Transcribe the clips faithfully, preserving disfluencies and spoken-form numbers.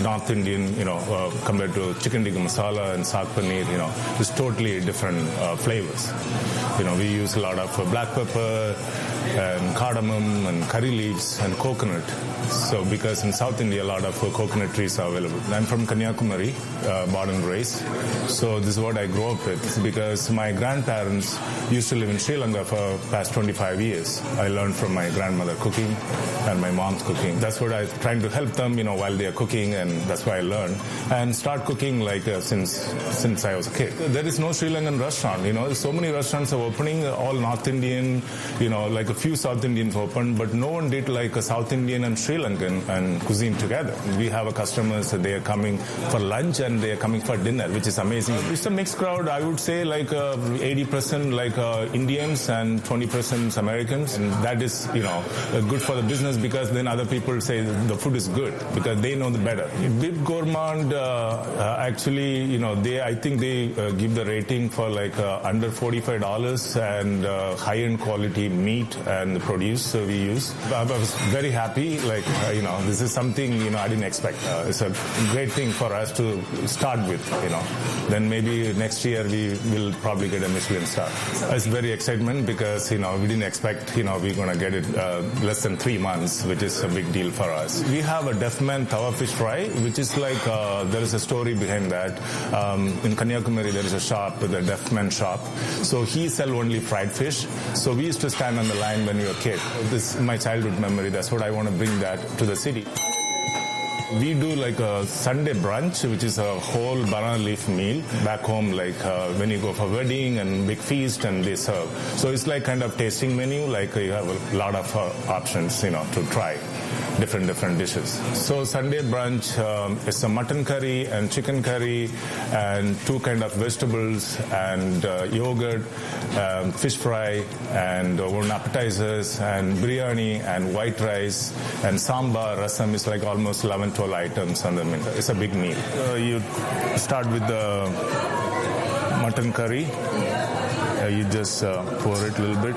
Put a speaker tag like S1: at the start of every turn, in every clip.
S1: North Indian, you know, uh, compared to chicken tikka masala and saag paneer, you know, it's totally different uh, flavors. You know, we use a lot of uh, black pepper and cardamom and curry leaves and coconut. So because in South India, a lot of uh, coconut trees are available. I'm from Kanyakumari, uh, born and raised. So this is what I grew up with because my grandparents used to live in Sri Lanka for past twenty-five years. I learned from my grandmother cooking and my mom's cooking. That's what I'm trying to help them, you know, while they're cooking, and that's why I learned. And start cooking like uh, since since I was a kid. There is no Sri Lankan restaurant, you know. So many restaurants are opening, all North Indian, you know, like a few South Indians opened, but no one did like a South Indian and Sri Lankan and cuisine together. We have a customers, they are coming for lunch and they are coming for dinner, which is amazing. It's a mixed crowd. I would say like uh, eighty percent like uh, Indians and twenty percent Americans. And that is, you know, uh, good for the business because then other people say the food is good because they know the better. Bib Gourmand, uh, uh, actually, you know, they, I think they uh, give the rating for like uh, under forty-five dollars and uh, high-end quality meat and the produce uh, we use. I was very happy, like, uh, you know, this is something, you know, I didn't expect. Uh, it's a great thing for us to start with, you know. Then maybe next year we will probably get a Michelin star. It's very excitement because, you know, we didn't expect, you know, we're going to get it uh, less than three months, which is a big deal for us. We have a deaf man tawa fish fry, which is like, uh, there is a story behind that. Um, in Kanyakumari, there is a shop, the deaf man shop. So he sell only fried fish. So we used to stand on the line when we were a kid. This is my childhood memory. That's what I want to bring that to the city. We do like a Sunday brunch, which is a whole banana leaf meal. Back home, like uh, when you go for wedding and big feast and they serve. So it's like kind of tasting menu, like uh, you have a lot of uh, options, you know, to try different, different dishes. So Sunday brunch um, is a mutton curry and chicken curry and two kind of vegetables and uh, yogurt, um, fish fry and uh, one appetizers and biryani and white rice and sambar, rasam is like almost eleven, twelve items on the menu. It's a big meal. Uh, you start with the mutton curry. Uh, you just uh, pour it a little bit.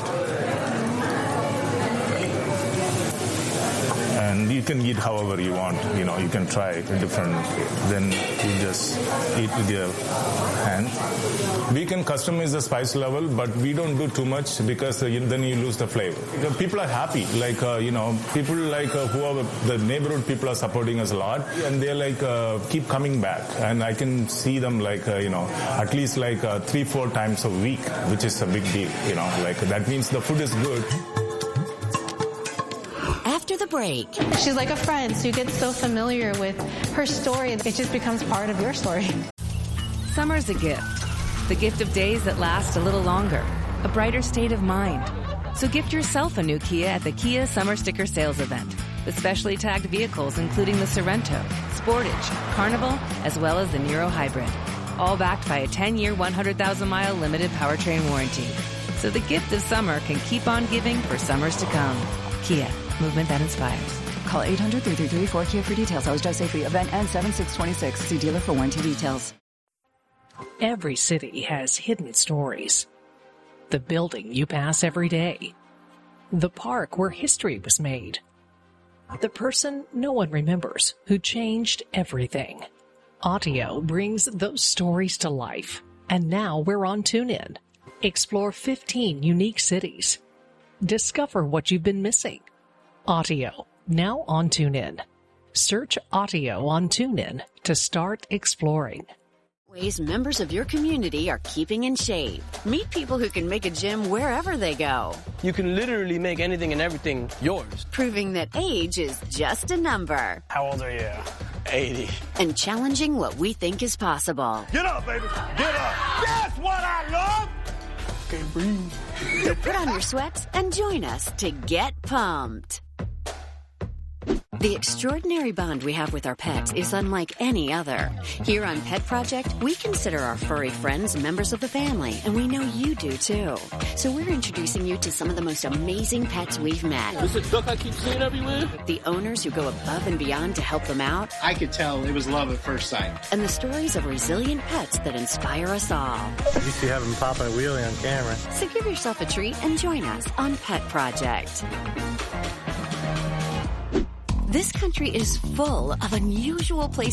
S1: And you can eat however you want. You know, you can try different. Then you just eat with your hand. We can customize the spice level, but we don't do too much because uh, you, then you lose the flavor. The people are happy. Like, uh, you know, people like uh, who are the neighborhood people are supporting us a lot, and they like uh, keep coming back. And I can see them like, uh, you know, at least like uh, three, four times a week, which is a big deal. You know, like that means the food is good.
S2: After the break.
S3: She's like a friend, so you get so familiar with her story, it just becomes part of your story.
S4: Summer's a gift. The gift of days that last a little longer. A brighter state of mind. So gift yourself a new Kia at the Kia Summer Sticker Sales Event. With specially tagged vehicles including the Sorento, Sportage, Carnival, as well as the Niro Hybrid. All backed by a ten-year, one hundred thousand mile limited powertrain warranty. So the gift of summer can keep on giving for summers to come. Kia. Movement that inspires.
S5: Call eight hundred, three three three, four K I A for details. Always drive safely. Event ends seven six twenty-six. See dealer for warranty details.
S6: Every city has hidden stories. The building you pass every day. The park where history was made. The person no one remembers who changed everything. Audio brings those stories to life. And now we're on TuneIn. Explore fifteen unique cities. Discover what you've been missing. Audio, now on TuneIn. Search Audio on TuneIn to start exploring.
S2: Ways members of your community are keeping in shape. Meet people who can make a gym wherever they go.
S7: You can literally make anything and everything yours.
S2: Proving that age is just a number.
S7: How old are you? eighty.
S2: And challenging what we think is possible.
S8: Get up, baby. Get up. That's what I love.
S7: Can't breathe.
S2: So put on your sweats and join us to get pumped. The extraordinary bond we have with our pets is unlike any other. Here on Pet Project, we consider our furry friends members of the family, and we know you do too. So we're introducing you to some of the most amazing pets we've met.
S7: Is it duck I keep seeing everywhere?
S2: The owners who go above and beyond to help them out.
S9: I could tell it was love at first sight.
S2: And the stories of resilient pets that inspire us all.
S10: You see having Papa and Wheelie on camera.
S2: So give yourself a treat and join us on Pet Project. This country is full of unusual places